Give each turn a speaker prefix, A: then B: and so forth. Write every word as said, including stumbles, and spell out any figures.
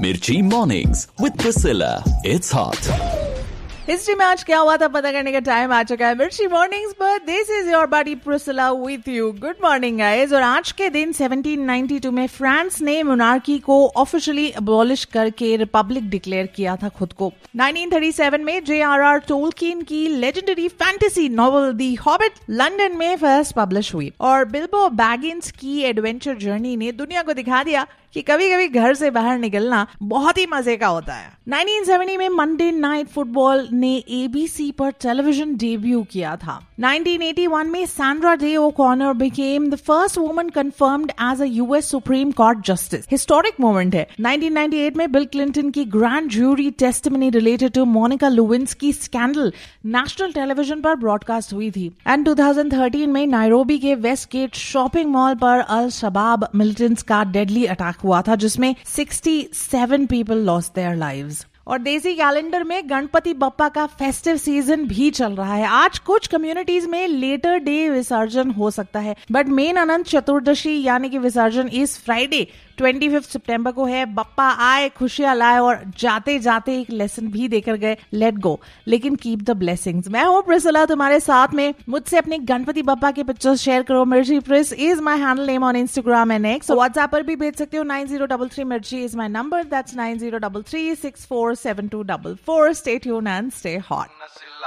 A: Mirchi Mornings with Priscilla. It's hot.
B: History में आज क्या हुआ था पता करने का टाइम आ चुका है मिर्ची मॉर्निंग्स पर. This is your buddy Priscilla with you. Good morning guys. और आज के दिन सेवनटीन नाइंटी टू में फ्रांस ने मोनार्की को ऑफिशियली अबॉलिश करके रिपब्लिक डिक्लेयर किया था खुद को. नाइनटीन थर्टी सेवन में जे आर आर टोल्किन की लेजेंडरी फैंटेसी नॉवेल दी हॉबिट लंदन में फर्स्ट पब्लिश हुई. और बिल्बो बैगिंस की एडवेंचर जर्नी ने दुनिया को दिखा दिया कि कभी कभी घर से बाहर निकलना बहुत ही मजे का होता है. नाइनटीन सेवेंटी में मंडे नाइट फुटबॉल ने एबीसी पर टेलीविजन डेब्यू किया था. नाइनटीन एटी वन में Sandra day O'Connor became the first woman confirmed as a US supreme court justice. Historic moment है. नाइनटीन नाइंटी एट में बिल क्लिंटन की grand jury testimony related to Monika लेविन्स्की scandal national television पर broadcast हुई थी. And two thousand thirteen में Nairobi के waste gate shopping mall पर अल शबाब militants का डेडली अटैक हुआ था जिसमें sixty seven people lost their lives. और देसी कैलेंडर में गणपति बप्पा का फेस्टिव सीजन भी चल रहा है. आज कुछ कम्युनिटीज में लेटर डे विसर्जन हो सकता है बट मेन अनंत चतुर्दशी यानी कि विसर्जन इस फ्राइडे ट्वेंटी फिफ्थ सितंबर को है. बप्पा आए, खुशियां लाए और जाते जाते एक लेसन भी देकर गए, लेट गो लेकिन कीप द ब्लेसिंग्स. मैं हूँ प्रिसिला तुम्हारे साथ में. मुझसे अपने गणपति बप्पा के पिक्चर्स शेयर करो. मिर्ची प्रिस is my handle name on Instagram and x. WhatsApp पर भी भेज सकते हो. नाइन जीरो डबल थ्री मिर्ची is my number. That's nine zero double three six four seven to double four. Stay tuned and stay hot.